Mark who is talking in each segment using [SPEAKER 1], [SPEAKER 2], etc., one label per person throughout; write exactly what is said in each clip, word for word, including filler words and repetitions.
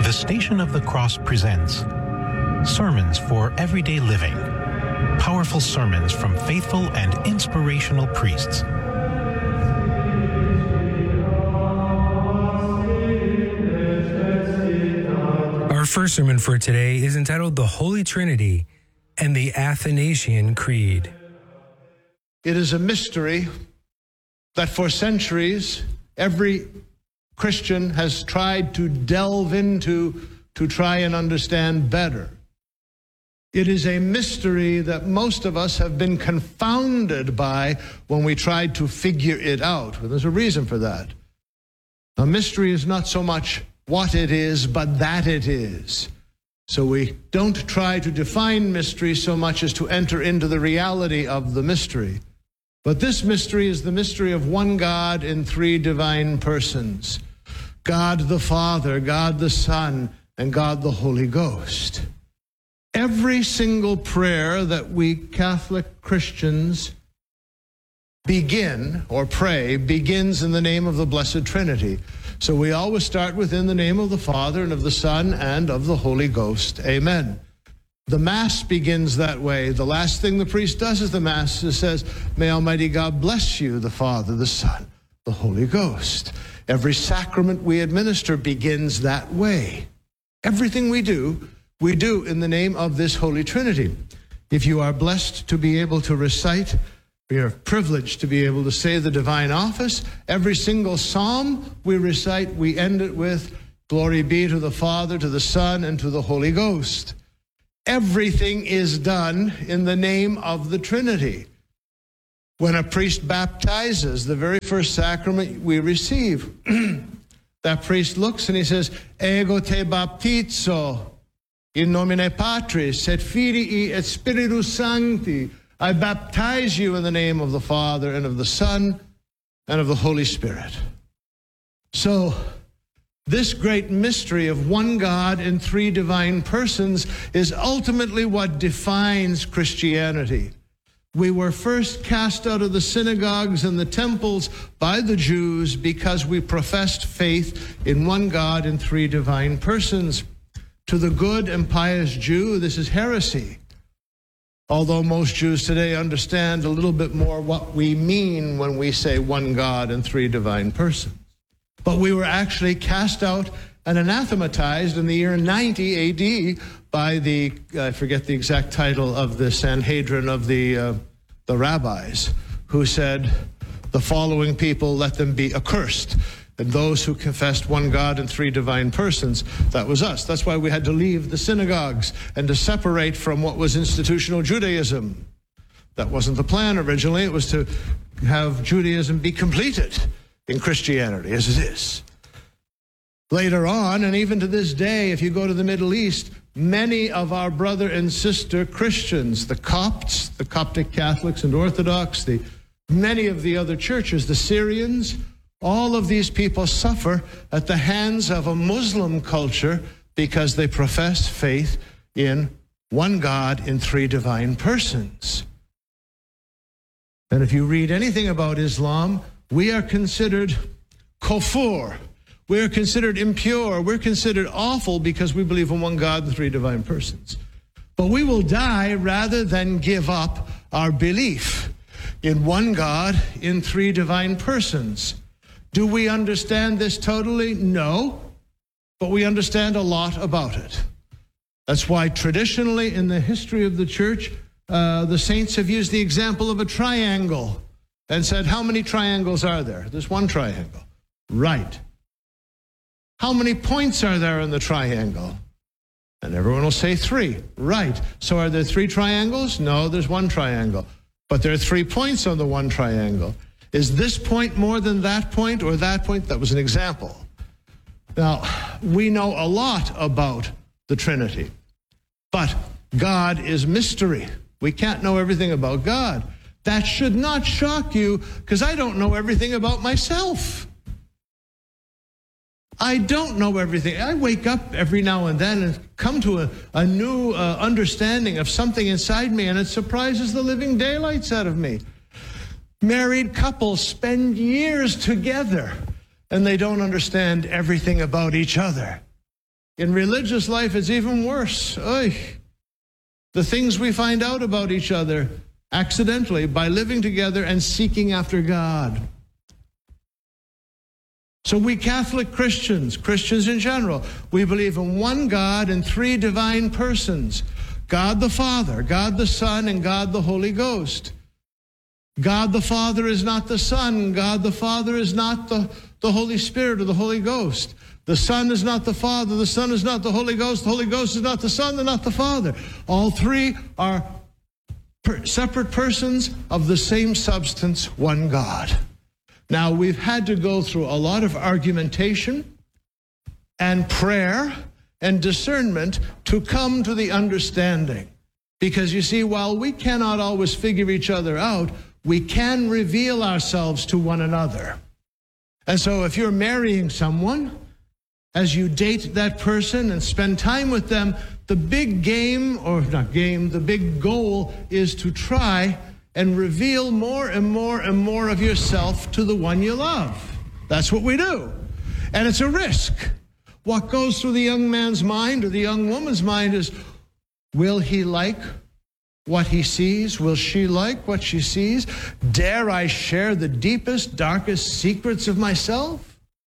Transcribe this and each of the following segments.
[SPEAKER 1] The Station of the Cross presents Sermons for Everyday Living. Powerful sermons from faithful and inspirational priests.
[SPEAKER 2] Our first sermon for today is entitled The Holy Trinity and the Athanasian Creed.
[SPEAKER 3] It is a mystery that for centuries every Christian has tried to delve into to try and understand better. It is a mystery that most of us have been confounded by when we tried to figure it out. Well, there's a reason for that. A mystery is not so much what it is, but that it is. So we don't try to define mystery so much as to enter into the reality of the mystery. But this mystery is the mystery of one God in three divine persons. God the Father, God the Son, and God the Holy Ghost. Every single prayer that we Catholic Christians begin or pray begins in the name of the Blessed Trinity. So we always start with in the name of the Father and of the Son and of the Holy Ghost. Amen. The Mass begins that way. The last thing the priest does is the Mass says, "May Almighty God bless you, the Father, the Son, the Holy Ghost." Every sacrament we administer begins that way. Everything we do, we do in the name of this Holy Trinity. If you are blessed to be able to recite, we are privileged to be able to say the divine office. Every single psalm we recite, we end it with, "Glory be to the Father, to the Son, and to the Holy Ghost." Everything is done in the name of the Trinity. When a priest baptizes, the very first sacrament we receive, that priest looks and he says, "Ego te baptizo in nomine Patris et Filii et Spiritus Sancti." I baptize you in the name of the Father and of the Son and of the Holy Spirit. So, this great mystery of one God in three divine persons is ultimately what defines Christianity. We were first cast out of the synagogues and the temples by the Jews because we professed faith in one God in three divine persons. To the good and pious Jew, this is heresy. Although most Jews today understand a little bit more what we mean when we say one God in three divine persons. But we were actually cast out and anathematized in the year ninety A D by the, I forget the exact title of the Sanhedrin of the, uh, the rabbis, who said, "The following people, let them be accursed." And those who confessed one God in three divine persons, that was us. That's why we had to leave the synagogues and to separate from what was institutional Judaism. That wasn't the plan originally. It was to have Judaism be completed in Christianity, as it is. Later on, and even to this day, if you go to the Middle East, many of our brother and sister Christians, the Copts, the Coptic Catholics and Orthodox, the many of the other churches, the Syrians, all of these people suffer at the hands of a Muslim culture because they profess faith in one God in three divine persons. And if you read anything about Islam, we are considered kufur. We are considered impure. We're considered awful because we believe in one God and three divine persons. But we will die rather than give up our belief in one God in three divine persons. Do we understand this totally? No, but we understand a lot about it. That's why traditionally in the history of the church, uh, the saints have used the example of a triangle and said, how many triangles are there? There's one triangle. Right. How many points are there in the triangle? And everyone will say three. Right. So are there three triangles? No, there's one triangle. But there are three points on the one triangle. Is this point more than that point or that point? That was an example. Now, we know a lot about the Trinity, but God is mystery. We can't know everything about God. That should not shock you, because I don't know everything about myself. I don't know everything. I wake up every now and then and come to a, a new uh, understanding of something inside me, and it surprises the living daylights out of me. Married couples spend years together, and they don't understand everything about each other. In religious life, it's even worse. Oy. The things we find out about each other accidentally by living together and seeking after God. So we Catholic Christians, Christians in general, we believe in one God and three divine persons. God the Father, God the Son, and God the Holy Ghost. God the Father is not the Son. God the Father is not the, the Holy Spirit or the Holy Ghost. The Son is not the Father. The Son is not the Holy Ghost. The Holy Ghost is not the Son. They're not the Father. All three are per- separate persons of the same substance, one God. Now, we've had to go through a lot of argumentation and prayer and discernment to come to the understanding. Because you see, while we cannot always figure each other out, we can reveal ourselves to one another. And so if you're marrying someone, as you date that person and spend time with them, the big game, or not game, the big goal is to try and reveal more and more and more of yourself to the one you love. That's what we do. And it's a risk. What goes through the young man's mind or the young woman's mind is, will he like what he sees? Will she like what she sees? Dare I share the deepest, darkest secrets of myself?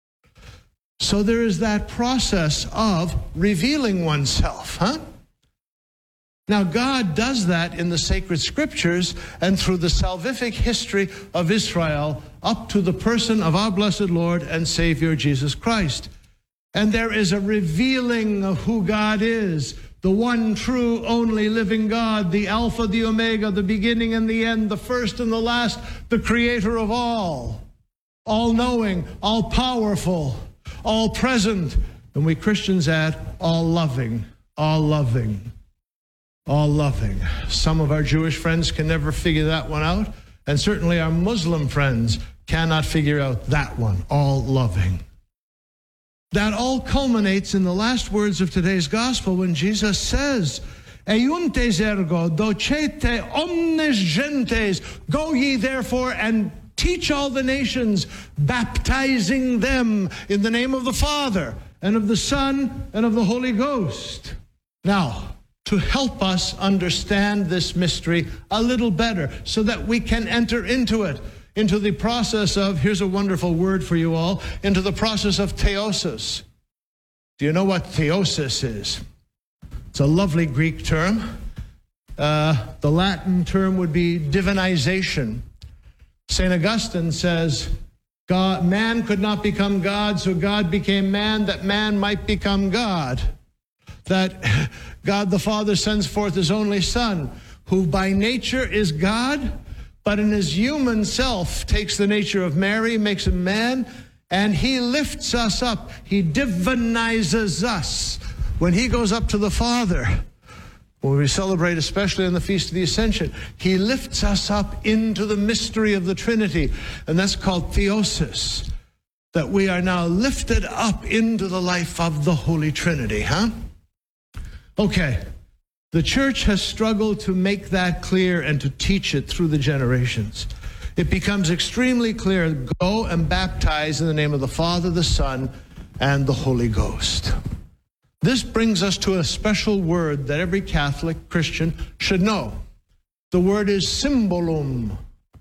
[SPEAKER 3] So there is that process of revealing oneself, huh? Now, God does that in the sacred scriptures and through the salvific history of Israel up to the person of our blessed Lord and Savior Jesus Christ. And there is a revealing of who God is, the one true, only living God, the Alpha, the Omega, the beginning and the end, the first and the last, the creator of all, all-knowing, all-powerful, all-present, and we Christians add, all-loving, all-loving, all-loving. Some of our Jewish friends can never figure that one out, and certainly our Muslim friends cannot figure out that one, all-loving. That all culminates in the last words of today's gospel when Jesus says, Euntes ergo docete omnes gentes, go ye therefore and teach all the nations, baptizing them in the name of the Father and of the Son and of the Holy Ghost. Now, to help us understand this mystery a little better so that we can enter into it, into the process of, here's a wonderful word for you all, into the process of theosis. Do you know what theosis is? It's a lovely Greek term. Uh, the Latin term would be divinization. Saint Augustine says, God, man could not become God, so God became man, that man might become God. That God the Father sends forth his only Son, who by nature is God, but in his human self takes the nature of Mary, makes him man, and he lifts us up. He divinizes us. When he goes up to the Father, when we celebrate, especially on the Feast of the Ascension, he lifts us up into the mystery of the Trinity, and that's called theosis, that we are now lifted up into the life of the Holy Trinity, huh? Okay, the church has struggled to make that clear and to teach it through the generations. It becomes extremely clear, go and baptize in the name of the Father, the Son, and the Holy Ghost. This brings us to a special word that every Catholic Christian should know. The word is symbolum.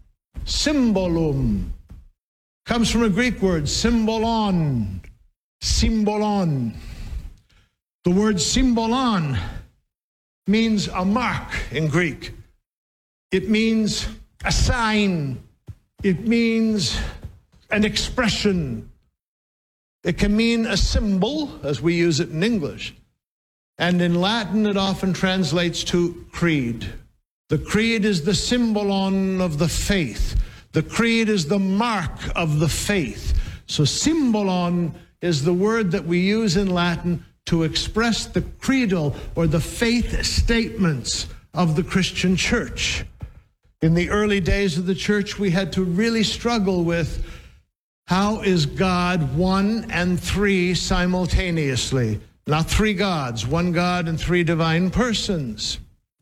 [SPEAKER 3] Symbolum. Comes from a Greek word, symbolon. Symbolon. The word symbolon means a mark in Greek. It means a sign. It means an expression. It can mean a symbol, as we use it in English. And in Latin, it often translates to creed. The creed is the symbolon of the faith. The creed is the mark of the faith. So symbolon is the word that we use in Latin to express the creedal or the faith statements of the Christian church. In the early days of the church, we had to really struggle with, how is God one and three simultaneously? Not three gods, one God and three divine persons.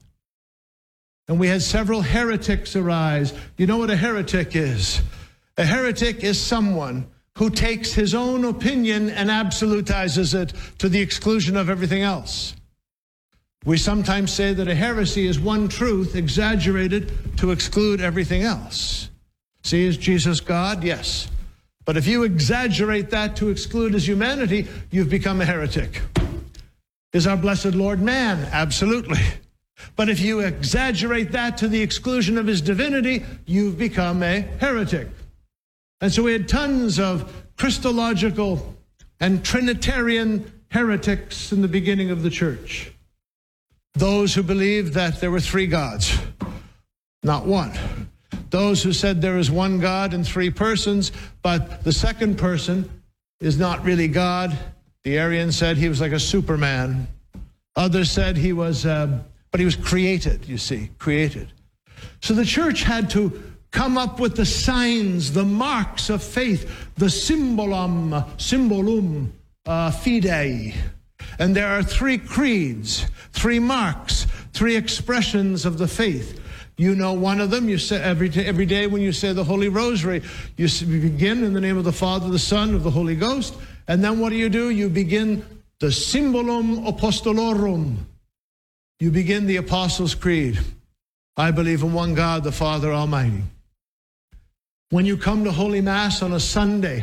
[SPEAKER 3] And we had several heretics arise. You know what a heretic is? A heretic is someone who takes his own opinion and absolutizes it to the exclusion of everything else. We sometimes say that a heresy is one truth exaggerated to exclude everything else. See, is Jesus God? Yes. But if you exaggerate that to exclude his humanity, you've become a heretic. Is our blessed Lord man? Absolutely. But if you exaggerate that to the exclusion of his divinity, you've become a heretic. And so we had tons of Christological and Trinitarian heretics in the beginning of the church. Those who believed that there were three gods, not one. Those who said there is one God and three persons, but the second person is not really God. The Arians said he was like a Superman. Others said he was, uh, but he was created, you see, created. So the church had to come up with the signs, the marks of faith, the symbolum, symbolum uh, fidei. And there are three creeds, three marks, three expressions of the faith. You know one of them. You say every day, every day when you say the Holy Rosary, you begin in the name of the Father, the Son, of the Holy Ghost. And then what do you do? You begin the Symbolum Apostolorum. You begin the Apostles' Creed. I believe in one God, the Father Almighty. When you come to Holy Mass on a Sunday,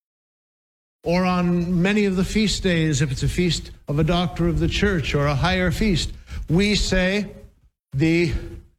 [SPEAKER 3] or on many of the feast days, if it's a feast of a doctor of the church or a higher feast, we say the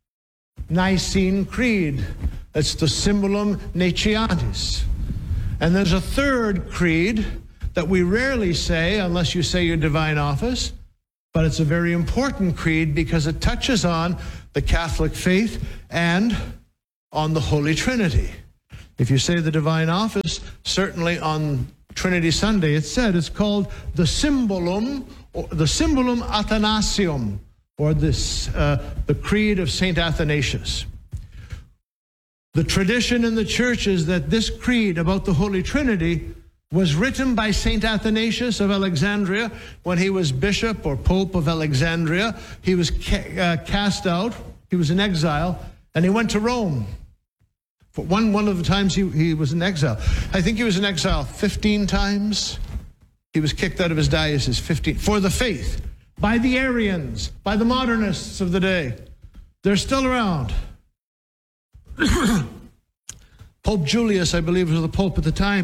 [SPEAKER 3] Nicene Creed. That's the Symbolum Naciatis. And there's a third creed that we rarely say unless you say your divine office, but it's a very important creed because it touches on the Catholic faith and on the Holy Trinity. If you say the divine office, certainly on Trinity Sunday, it's said it's called the Symbolum, or the Symbolum Athanasium, or this uh, the Creed of Saint Athanasius. The tradition in the church is that this creed about the Holy Trinity was written by Saint Athanasius of Alexandria when he was bishop or pope of Alexandria. He was ca- uh, cast out. He was in exile, and he went to Rome. For one, one of the times he, he was in exile. I think he was in exile fifteen times. He was kicked out of his diocese fifteen for the faith, by the Arians, by the modernists of the day. They're still around. Pope Julius, I believe, was the pope at the time.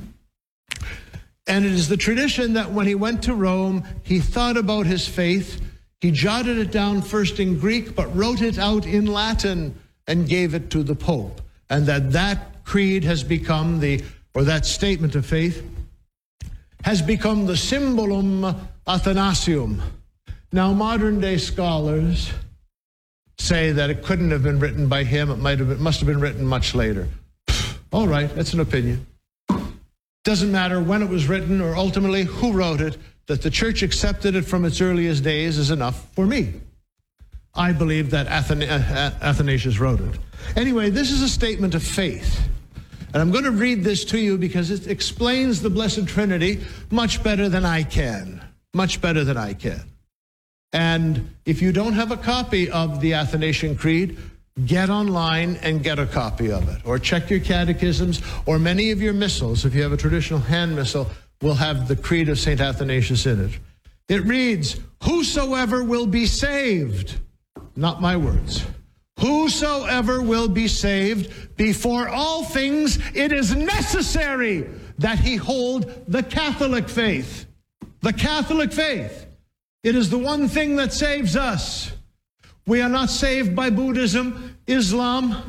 [SPEAKER 3] And it is the tradition that when he went to Rome, he thought about his faith. He jotted it down first in Greek, but wrote it out in Latin and gave it to the Pope. And that that creed has become the, or that statement of faith, has become the Symbolum Athanasium. Now, modern day scholars say that it couldn't have been written by him. It might have been, must have been written much later. All right, that's an opinion. Doesn't matter when it was written or ultimately who wrote it. That the church accepted it from its earliest days is enough for me. I believe that Athan- Athanasius wrote it. Anyway, this is a statement of faith. And I'm going to read this to you because it explains the Blessed Trinity much better than I can. Much better than I can. And if you don't have a copy of the Athanasian Creed, get online and get a copy of it. Or check your catechisms, or many of your missals, if you have a traditional hand missal, will have the Creed of Saint Athanasius in it. It reads, "Whosoever will be saved," not my words, "whosoever will be saved, before all things it is necessary that he hold the Catholic faith." The Catholic faith. It is the one thing that saves us. We are not saved by Buddhism, Islam,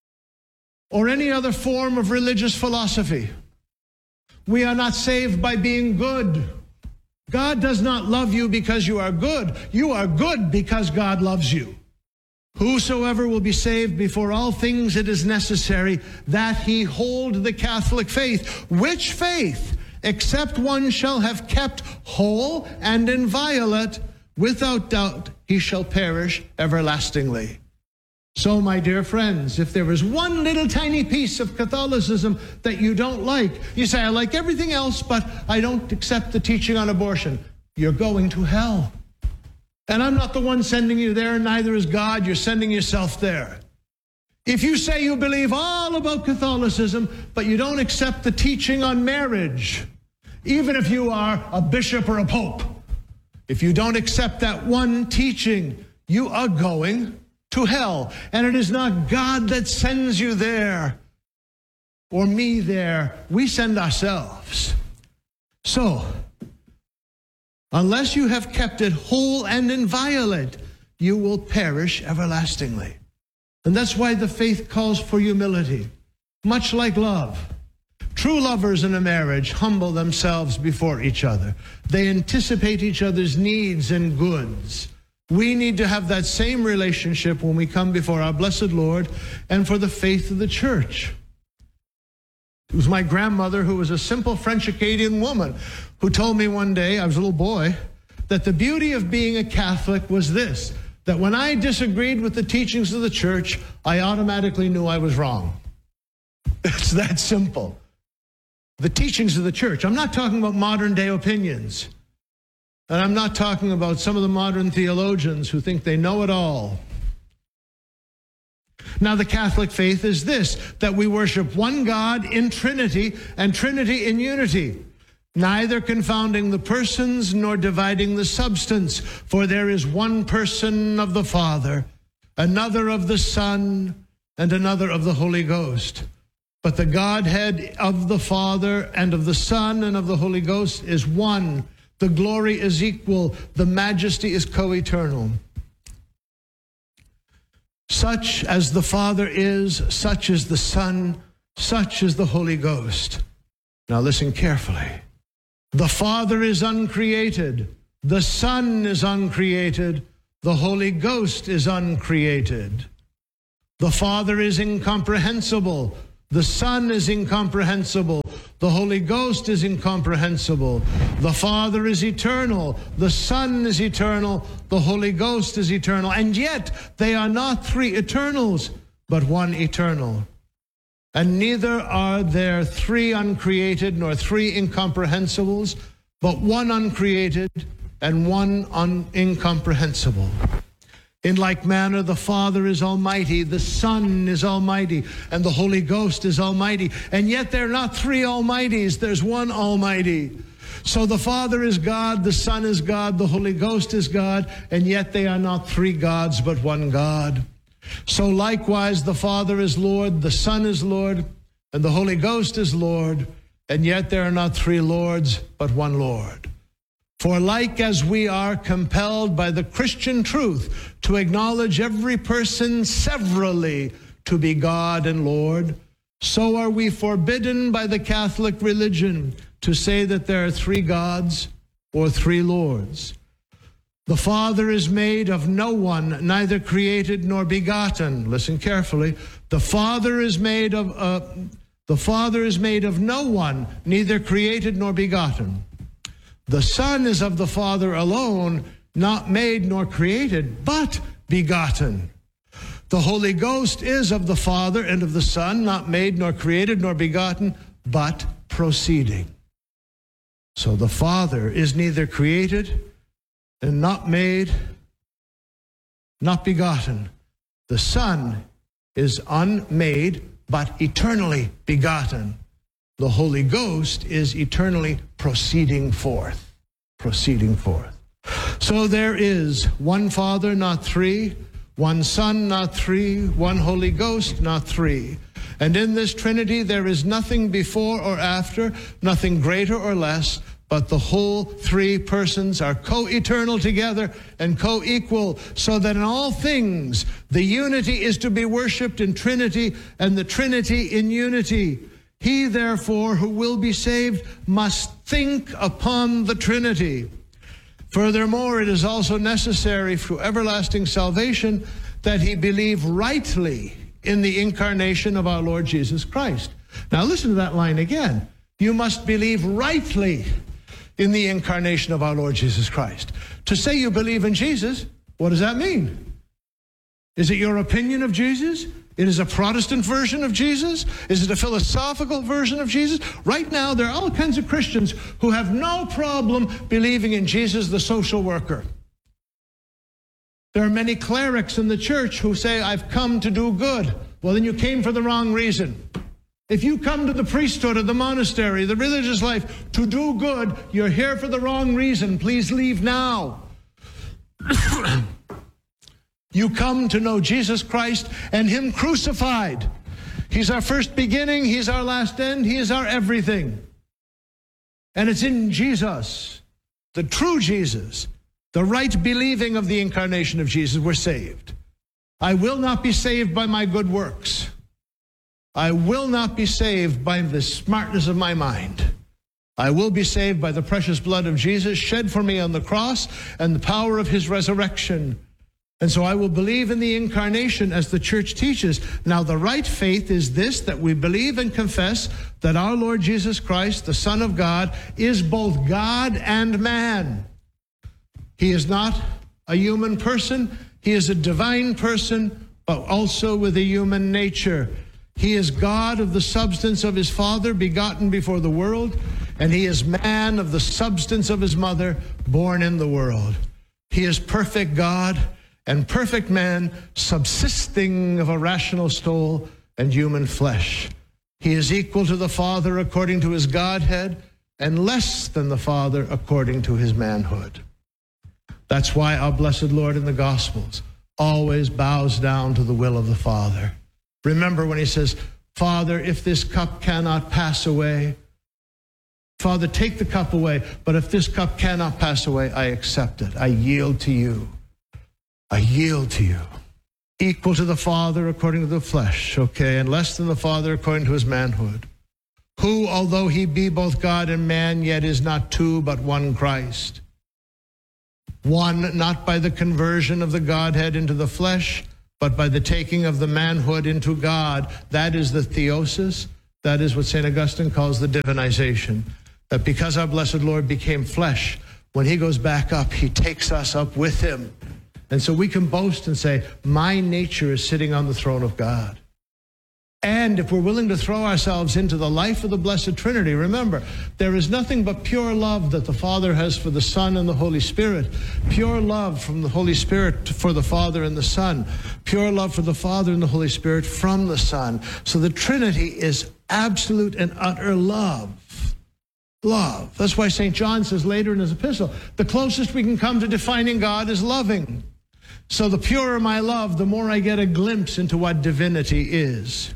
[SPEAKER 3] or any other form of religious philosophy. We are not saved by being good. God does not love you because you are good. You are good because God loves you. Whosoever will be saved, before all things it is necessary that he hold the Catholic faith. Which faith? Except one shall have kept whole and inviolate, without doubt he shall perish everlastingly. So, my dear friends, if there is one little tiny piece of Catholicism that you don't like, you say, I like everything else, but I don't accept the teaching on abortion, you're going to hell. And I'm not the one sending you there, neither is God. You're sending yourself there. If you say you believe all about Catholicism, but you don't accept the teaching on marriage, even if you are a bishop or a pope, if you don't accept that one teaching, you are going to hell. And it is not God that sends you there or me there. We send ourselves. So, unless you have kept it whole and inviolate, you will perish everlastingly. And that's why the faith calls for humility, much like love. True lovers in a marriage humble themselves before each other. They anticipate each other's needs and goods. We need to have that same relationship when we come before our blessed Lord and for the faith of the church. It was my grandmother, who was a simple French-Acadian woman, who told me one day, I was a little boy, that the beauty of being a Catholic was this, that when I disagreed with the teachings of the church, I automatically knew I was wrong. It's that simple. The teachings of the church. I'm not talking about modern day opinions. And I'm not talking about some of the modern theologians who think they know it all. Now, the Catholic faith is this, that we worship one God in Trinity and Trinity in unity, neither confounding the persons nor dividing the substance, for there is one person of the Father, another of the Son, and another of the Holy Ghost. But the Godhead of the Father and of the Son and of the Holy Ghost is one. The glory is equal. The majesty is co-eternal. Such as the Father is, such is the Son, such is the Holy Ghost. Now listen carefully. The Father is uncreated. The Son is uncreated. The Holy Ghost is uncreated. The Father is incomprehensible. The Son is incomprehensible. The Holy Ghost is incomprehensible. The Father is eternal. The Son is eternal. The Holy Ghost is eternal. And yet they are not three eternals, but one eternal. And neither are there three uncreated nor three incomprehensibles, but one uncreated and one un- incomprehensible. In like manner, the Father is almighty, the Son is almighty, and the Holy Ghost is almighty. And yet they're not three almighties, there's one almighty. So the Father is God, the Son is God, the Holy Ghost is God, and yet they are not three gods, but one God. So likewise, the Father is Lord, the Son is Lord, and the Holy Ghost is Lord, and yet there are not three Lords, but one Lord. For like as we are compelled by the Christian truth to acknowledge every person severally to be God and Lord, so are we forbidden by the Catholic religion to say that there are three gods or three lords. The Father is made of no one, neither created nor begotten. Listen carefully. The Father is made of uh, the Father is made of no one, neither created nor begotten. The Son is of the Father alone, not made nor created, but begotten. The Holy Ghost is of the Father and of the Son, not made nor created nor begotten, but proceeding. So the Father is neither created and not made, not begotten. The Son is unmade, but eternally begotten. The Holy Ghost is eternally proceeding forth, proceeding forth. So there is one Father, not three, one Son, not three, one Holy Ghost, not three. And in this Trinity there is nothing before or after, nothing greater or less, but the whole three persons are co-eternal together and co-equal, so that in all things the unity is to be worshipped in Trinity and the Trinity in unity. He, therefore, who will be saved must think upon the Trinity. Furthermore, it is also necessary for everlasting salvation that he believe rightly in the incarnation of our Lord Jesus Christ. Now listen to that line again. You must believe rightly in the incarnation of our Lord Jesus Christ. To say you believe in Jesus, what does that mean? Is it your opinion of Jesus? It is a Protestant version of Jesus? Is it a philosophical version of Jesus? Right now, there are all kinds of Christians who have no problem believing in Jesus, the social worker. There are many clerics in the church who say, I've come to do good. Well, then you came for the wrong reason. If you come to the priesthood or the monastery, the religious life, to do good, you're here for the wrong reason. Please leave now. You come to know Jesus Christ and Him crucified. He's our first beginning. He's our last end. He is our everything. And it's in Jesus, the true Jesus, the right believing of the incarnation of Jesus, we're saved. I will not be saved by my good works. I will not be saved by the smartness of my mind. I will be saved by the precious blood of Jesus shed for me on the cross and the power of His resurrection. And so I will believe in the incarnation as the church teaches. Now, the right faith is this, that we believe and confess that our Lord Jesus Christ, the Son of God, is both God and man. He is not a human person. He is a divine person, but also with a human nature. He is God of the substance of His Father, begotten before the world, and He is man of the substance of His mother, born in the world. He is perfect God and perfect man, subsisting of a rational soul and human flesh. He is equal to the Father according to His Godhead, and less than the Father according to His manhood. That's why our blessed Lord in the Gospels always bows down to the will of the Father. Remember when He says, Father, if this cup cannot pass away, Father, take the cup away, but if this cup cannot pass away, I accept it. I yield to you. I yield to you. Equal to the Father according to the flesh, okay, and less than the Father according to His manhood. Who, although He be both God and man, yet is not two, but one Christ. One, not by the conversion of the Godhead into the flesh, but by the taking of the manhood into God. That is the theosis. That is what Saint Augustine calls the divinization. That because our blessed Lord became flesh, when He goes back up, He takes us up with Him. And so we can boast and say, my nature is sitting on the throne of God. And if we're willing to throw ourselves into the life of the Blessed Trinity, remember, there is nothing but pure love that the Father has for the Son and the Holy Spirit. Pure love from the Holy Spirit for the Father and the Son. Pure love for the Father and the Holy Spirit from the Son. So the Trinity is absolute and utter love. Love. That's why Saint John says later in his epistle, the closest we can come to defining God is loving. So the purer my love, the more I get a glimpse into what divinity is.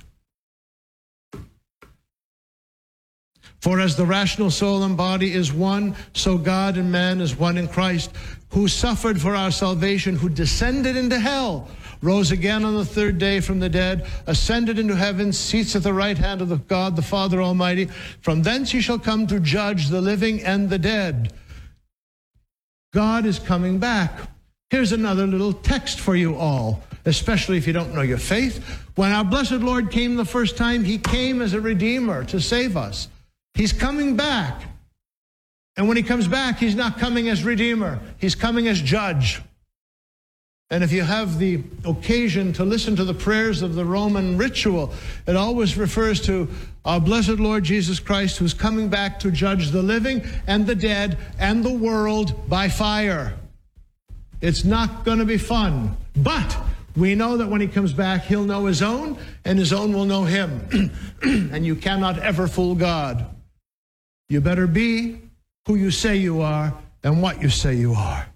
[SPEAKER 3] For as the rational soul and body is one, so God and man is one in Christ, who suffered for our salvation, who descended into hell, rose again on the third day from the dead, ascended into heaven, seats at the right hand of the God, the Father Almighty. From thence He shall come to judge the living and the dead. God is coming back. Here's another little text for you all, especially if you don't know your faith. When our blessed Lord came the first time, He came as a Redeemer to save us. He's coming back. And when He comes back, He's not coming as Redeemer. He's coming as Judge. And if you have the occasion to listen to the prayers of the Roman ritual, it always refers to our blessed Lord Jesus Christ, who's coming back to judge the living and the dead and the world by fire. It's not going to be fun. But we know that when He comes back, He'll know His own, and His own will know Him. And you cannot ever fool God. You better be who you say you are and what you say you are.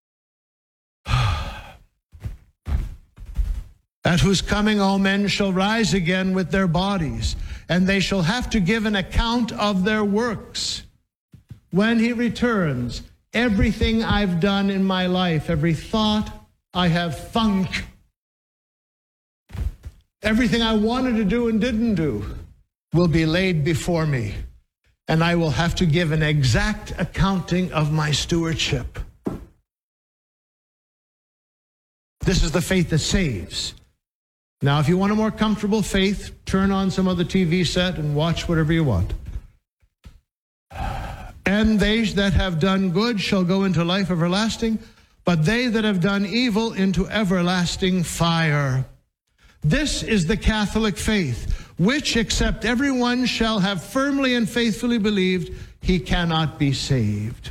[SPEAKER 3] At whose coming all men shall rise again with their bodies, and they shall have to give an account of their works. When He returns, everything I've done in my life, every thought I have thunk, everything I wanted to do and didn't do, will be laid before me. And I will have to give an exact accounting of my stewardship. This is the faith that saves. Now, if you want a more comfortable faith, turn on some other T V set and watch whatever you want. And they that have done good shall go into life everlasting, but they that have done evil into everlasting fire. This is the Catholic faith, which, except everyone shall have firmly and faithfully believed, he cannot be saved.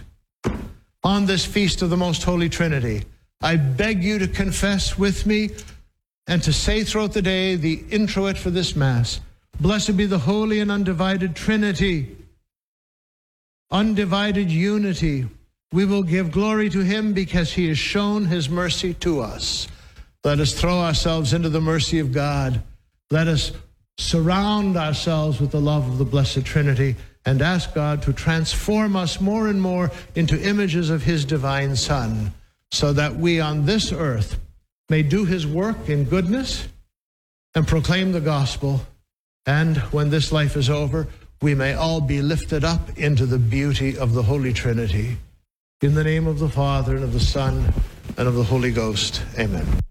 [SPEAKER 3] On this feast of the Most Holy Trinity, I beg you to confess with me and to say throughout the day the introit for this Mass. Blessed be the holy and undivided Trinity, undivided unity. We will give glory to him because he has shown his mercy to us. Let us throw ourselves into the mercy of God. Let us surround ourselves with the love of the Blessed Trinity and ask God to transform us more and more into images of his divine Son, so that we on this earth may do his work in goodness and proclaim the gospel. And when this life is over, we may all be lifted up into the beauty of the Holy Trinity. In the name of the Father, and of the Son, and of the Holy Ghost. Amen.